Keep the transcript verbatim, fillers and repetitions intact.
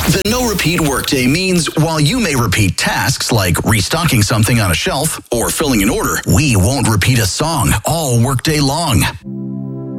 The no-repeat workday means while you may repeat tasks like restocking something on a shelf or filling an order, we won't repeat a song all workday long.